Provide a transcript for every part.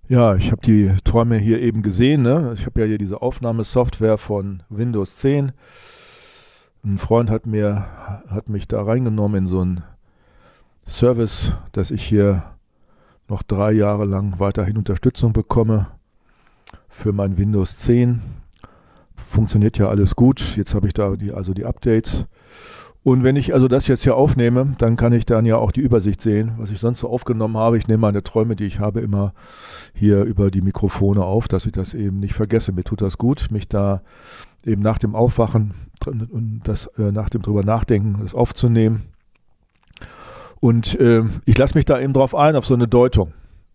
Ja, ich habe die Träume hier eben gesehen. Ne? Ich habe ja hier diese Aufnahmesoftware von Windows 10. Ein Freund hat mich da reingenommen in so einen Service, dass ich hier noch 3 Jahre lang weiterhin Unterstützung bekomme für mein Windows 10. Funktioniert ja alles gut. Jetzt habe ich da die Updates. Und wenn ich also das jetzt hier aufnehme, dann kann ich dann ja auch die Übersicht sehen, was ich sonst so aufgenommen habe. Ich nehme meine Träume, die ich habe, immer hier über die Mikrofone auf, dass ich das eben nicht vergesse. Mir tut das gut, mich da eben nach dem Aufwachen und nach dem drüber nachdenken, das aufzunehmen. Und ich lasse mich da eben drauf ein, auf so eine Deutung.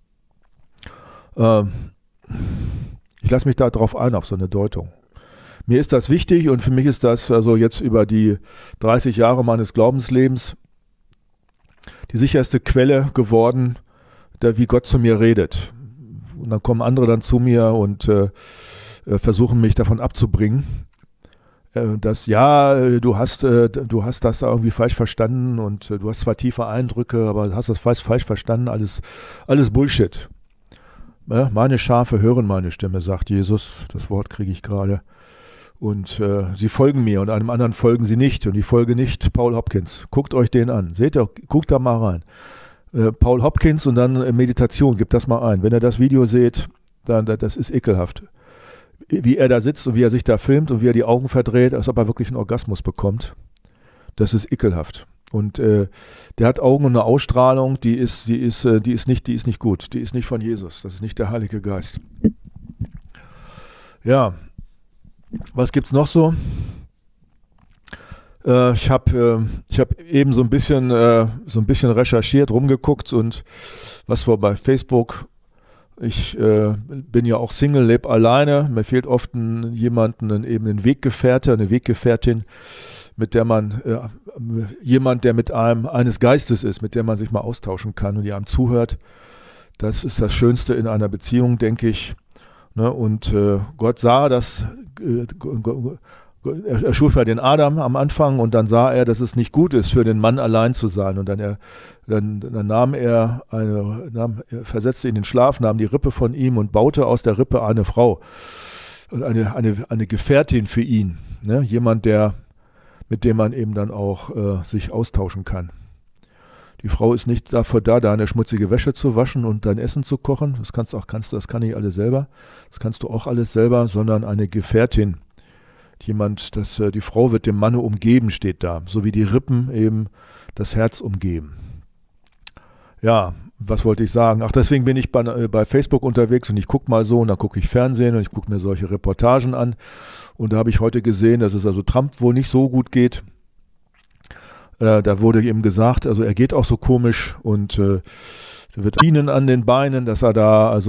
Ich lasse mich da drauf ein, auf so eine Deutung. Mir ist das wichtig und für mich ist das also jetzt über die 30 Jahre meines Glaubenslebens die sicherste Quelle geworden, wie Gott zu mir redet. Und dann kommen andere dann zu mir und versuchen mich davon abzubringen, dass du hast das irgendwie falsch verstanden und du hast zwar tiefe Eindrücke, aber hast das falsch verstanden, alles Bullshit. Meine Schafe hören meine Stimme, sagt Jesus, das Wort kriege ich gerade. Und sie folgen mir und einem anderen folgen sie nicht. Und ich folge nicht Paul Hopkins. Guckt euch den an. Seht ihr, guckt da mal rein. Paul Hopkins und dann Meditation, gebt das mal ein. Wenn ihr das Video seht, dann das ist ekelhaft. Wie er da sitzt und wie er sich da filmt und wie er die Augen verdreht, als ob er wirklich einen Orgasmus bekommt. Das ist ekelhaft. Und der hat Augen und eine Ausstrahlung, die ist nicht gut. Die ist nicht von Jesus. Das ist nicht der Heilige Geist. Ja. Was gibt's noch so? Ich hab eben so ein bisschen recherchiert, rumgeguckt und was war bei Facebook. Ich bin ja auch Single, lebe alleine. Mir fehlt oft einen Weggefährte, eine Weggefährtin, mit der man jemand, der mit einem eines Geistes ist, mit der man sich mal austauschen kann und die einem zuhört. Das ist das Schönste in einer Beziehung, denke ich. Ne, und Gott sah das, er schuf ja den Adam am Anfang und dann sah er, dass es nicht gut ist, für den Mann allein zu sein. Und dann versetzte ihn in den Schlaf, nahm die Rippe von ihm und baute aus der Rippe eine Frau, eine Gefährtin für ihn. Ne? Jemand, mit dem man eben dann auch sich austauschen kann. Die Frau ist nicht dafür da, deine schmutzige Wäsche zu waschen und dein Essen zu kochen. Das kann ich alles selber. Das kannst du auch alles selber, sondern eine Gefährtin. Die Frau wird dem Manne umgeben, steht da. So wie die Rippen eben das Herz umgeben. Ja, was wollte ich sagen? Ach, deswegen bin ich bei Facebook unterwegs und ich gucke mal so und dann gucke ich Fernsehen und ich gucke mir solche Reportagen an. Und da habe ich heute gesehen, dass es also Trump wohl nicht so gut geht. Da wurde ihm gesagt, also er geht auch so komisch und da wird Ihnen an den Beinen, dass er da also